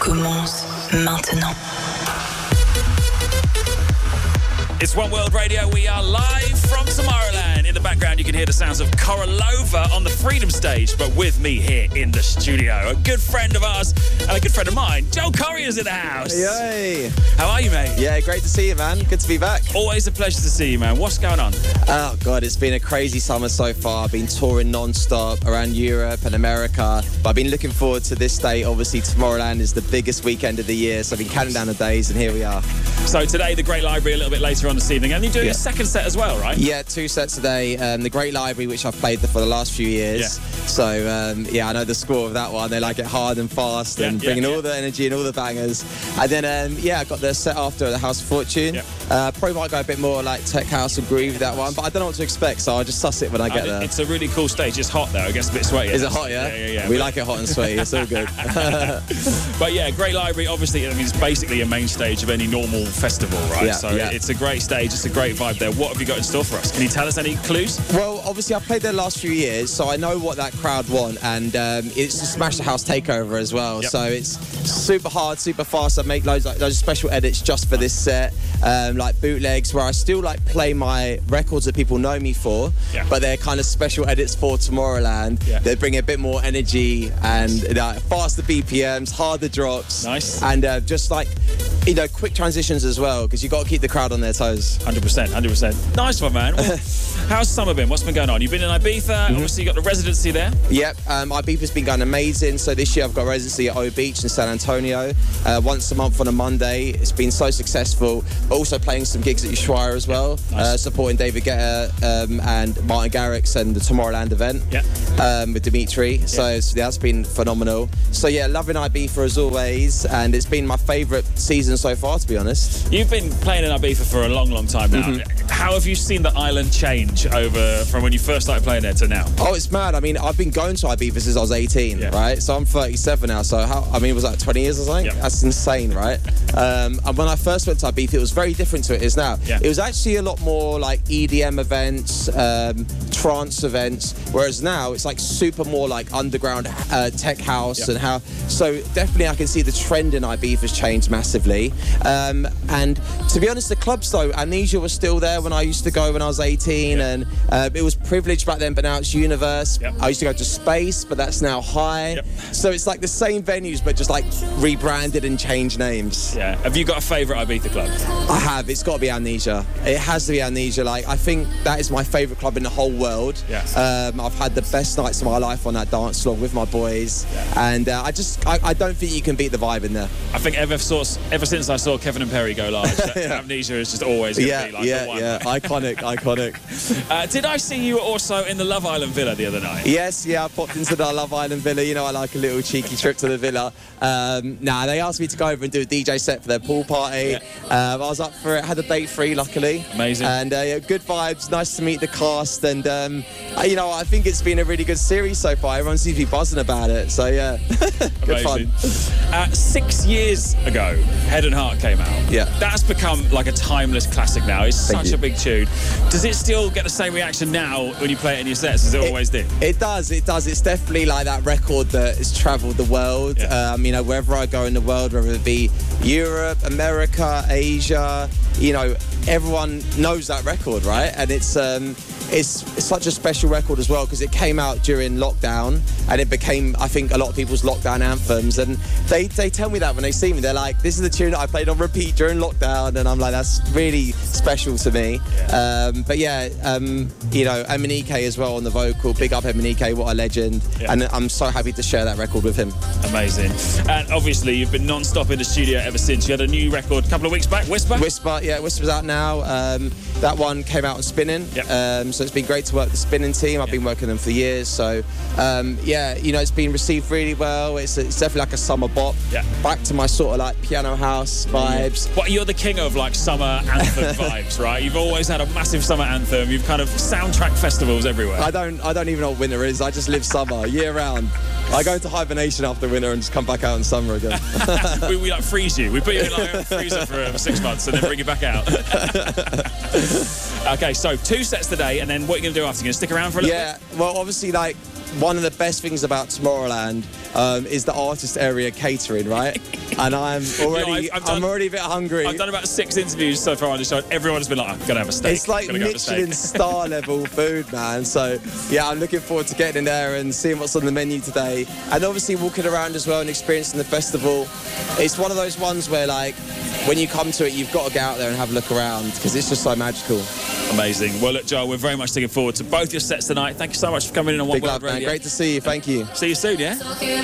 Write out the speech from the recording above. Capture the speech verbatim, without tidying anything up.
commence maintenant. It's One World Radio. We are live from Tomorrowland. In the background, you can hear the sounds of Korolova on the Freedom Stage, but with me here in the studio, a good friend of ours and a good friend of mine, Joel Corrier's in the house. Yay. How are you, mate? Yeah, great to see you, man. Good to be back. Always a pleasure to see you, man. What's going on? Oh, God, it's been a crazy summer so far. I've been touring non-stop around Europe and America, but I've been looking forward to this day. Obviously, Tomorrowland is the biggest weekend of the year, so I've been counting down the days, and here we are. So today, the Great Library a little bit later on this evening, and you're doing Yeah. a second set as well, right? Yeah, two sets today. Um, the Great Library, which I've played for the last few years. Yeah. So, um, yeah, I know the score of that one. They like it hard and fast Yeah, and yeah, bringing yeah. all the energy and all the bangers. And then, um, yeah, I got the set after at the House of Fortune. Yeah. Uh, probably might go a bit more like tech house and groove that one, but I don't know what to expect, so I'll just suss it when I get I mean, there. It's a really cool stage. It's hot, though. It gets a bit sweaty. Is it hot, yeah? Yeah, yeah, yeah. We But- like it hot and sweaty. It's all good. But yeah, Great Library, obviously, I mean, it's basically a main stage of any normal festival, right? Yeah, so yeah. it's a great stage, it's a great vibe there. What have you got in store for us? Can you tell us any clues? Well, obviously, I've played there the last few years, so I know what that crowd want, and um, it's a Smash the House takeover as well. Yep. So it's super hard, super fast. I make loads, like, loads of special edits just for this set, um, like bootlegs, where I still like play my records that people know me for, Yeah. but they're kind of special edits for Tomorrowland. Yeah. They bring a bit more energy and uh, faster B P Ms, harder drops, Nice. and uh, just like you know, quick transitions as well, because you've got to keep the crowd on their toes. one hundred percent, one hundred percent. Nice one, man. Well, how's summer been? What's been going on? You've been in Ibiza, Mm-hmm. obviously you got the residency there. Yep, um, Ibiza's been going amazing. So this year I've got residency at O Beach in San Antonio, uh, once a month on a Monday. It's been so successful. But also playing some gigs at Ushuaia as well, Nice. uh, supporting David Guetta um, and Martin Garrix and the Tomorrowland event Yeah. um, with Dimitri. So, Yeah. so that's been phenomenal. So yeah, loving Ibiza as always, and it's been my favourite season so far, to be honest. You've been playing in Ibiza for a long, long time now. Mm-hmm. How have you seen the island change over from when you first started playing there to now? Oh, it's mad. I mean, I've been going to Ibiza since I was eighteen, Yeah. right? So I'm thirty-seven now. So how? I mean, was that twenty years or something? Yeah. That's insane, right? Um, and when I first went to Ibiza, it was very different to it is now. Yeah. It was actually a lot more like E D M events, um, trance events, whereas now it's like super more like underground uh, tech house Yeah. and how. So definitely, I can see the trend in Ibiza's changed massively. Um, and to be honest, the clubs though, Amnesia was still there when I used to go when I was eighteen, Yeah. and uh, it was privileged back then, but now it's Universe. Yep. I used to go to Space, but that's now High. Yep. So it's like the same venues, but just like rebranded and changed names. Yeah. Have you got a favourite Ibiza club? I have. It's got to be Amnesia. It has to be Amnesia. Like, I think that is my favourite club in the whole world. Yeah. Um, I've had the best nights of my life on that dance floor with my boys, Yeah. and uh, I just, I, I don't think you can beat the vibe in there. I think ever, source, ever since I saw Kevin and Perry go live, that Yeah. Amnesia is just always going to Yeah, be like yeah, the one. yeah. Iconic, iconic. Uh, did I see you also in the Love Island Villa the other night? Yes, yeah, I popped into the Love Island Villa. You know, I like a little cheeky trip to the villa. Um, nah, they asked me to go over and do a D J set for their pool party. Yeah. Um, I was up for it, had a date free, luckily. Amazing. And uh, yeah, good vibes, nice to meet the cast. And, um, uh, you know, I think it's been a really good series so far. Everyone seems to be buzzing about it. So, yeah, good Amazing. fun. Uh, six years ago, Head and Heart came out. Yeah. That's become like a timeless classic now. It's Thank such you. a big tune. Does it still get the same reaction now when you play it in your sets as it, always did? It does, it does. It's definitely like that record that has travelled the world. Yeah. Um, you know, wherever I go in the world, whether it be Europe, America, Asia, you know, everyone knows that record, right? And it's um, it's, it's such a special record as well because it came out during lockdown and it became, I think, a lot of people's lockdown anthems. And they, they tell me that when they see me, they're like, this is the tune that I played on repeat during lockdown. And I'm like, that's really special to me. Yeah. Um, but yeah, um, you know, Emanike as well on the vocal. Big up Emanike, what a legend. Yeah. And I'm so happy to share that record with him. Amazing. And obviously, you've been non-stop in the studio ever since. You had a new record a couple of weeks back, Whisper? Whisper, yeah, Whisper's out now. Um, that one came out on Spinning. Yep. Um, so it's been great to work with the Spinning team. I've Yep. been working with them for years. So, um, yeah, you know, it's been received really well. It's, it's definitely like a summer bop. Yeah. Back to my sort of like piano house vibes. What, you're the king of like summer anthem vibes, right? You've always had a massive summer anthem. You've kind of soundtrack festivals everywhere. I don't, I don't even know what winter is. I just live summer year round. I go into hibernation after winter and just come back out in summer again. we, we like freeze you. We put you in like a freezer for uh, six months and then bring you back out. Okay, so two sets today, and then what are you going to do after? You going to stick around for a little Yeah, well, obviously, like, one of the best things about Tomorrowland um, is the artist area catering, right? And I'm already, I've- I've done- I'm already a bit hungry. I've done about six interviews so far on the show. Everyone's been like, I'm going to have a steak. It's like I'm gonna go have a steak." Michelin star level food, man. So, yeah, I'm looking forward to getting in there and seeing what's on the menu today. And obviously walking around as well and experiencing the festival. It's one of those ones where, like, when you come to it, you've got to get out there and have a look around because it's just so magical. Amazing. Well, look, Joel, we're very much looking forward to both your sets tonight. Thank you so much for coming in on One Big World love, man. Radio. Great to see you. Thank you. See you soon, yeah?